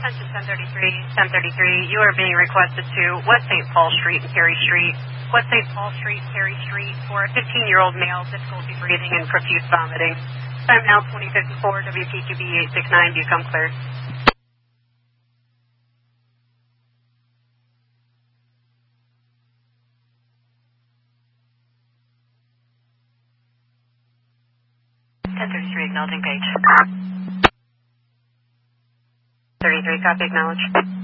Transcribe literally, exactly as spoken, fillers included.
Attention ten thirty-three, ten thirty-three. You are being requested to West Saint Paul Street and Perry Street. West Saint Paul Street, Perry Street for a fifteen-year-old male, difficulty breathing and profuse vomiting. Time now twenty fifty-four, W P Q B eight six nine. Do you come clear? ten thirty-three, acknowledging page. thirty-three, copy, acknowledge.